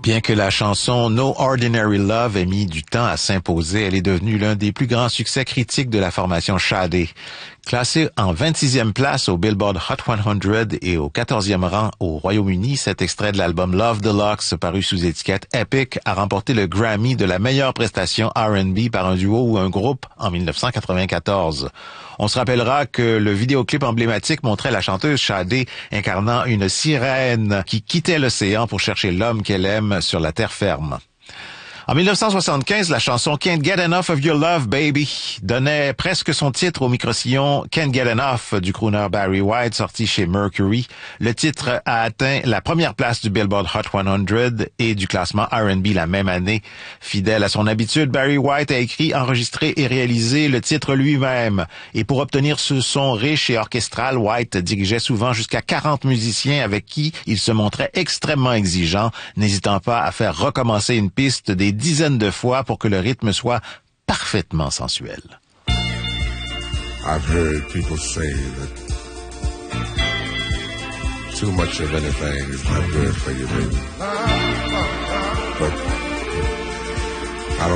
Bien que la chanson No Ordinary Love ait mis du temps à s'imposer, elle est devenue l'un des plus grands succès critiques de la formation Sade. Classée en 26e place au Billboard Hot 100 et au 14e rang au Royaume-Uni, cet extrait de l'album Love Deluxe, paru sous étiquette Epic, a remporté le Grammy de la meilleure prestation R&B par un duo ou un groupe en 1994. On se rappellera que le vidéoclip emblématique montrait la chanteuse Sade incarnant une sirène qui quittait l'océan pour chercher l'homme qu'elle aime sur la terre ferme. En 1975, la chanson Can't Get Enough of Your Love, Baby donnait presque son titre au microsillon Can't Get Enough du crooner Barry White, sorti chez Mercury. Le titre a atteint la première place du Billboard Hot 100 et du classement R&B la même année. Fidèle à son habitude, Barry White a écrit, enregistré et réalisé le titre lui-même. Et pour obtenir ce son riche et orchestral, White dirigeait souvent jusqu'à 40 musiciens avec qui il se montrait extrêmement exigeant, n'hésitant pas à faire recommencer une piste des dizaines de fois pour que le rythme soit parfaitement sensuel. I've heard people say that too much of anything is not good for you, baby. But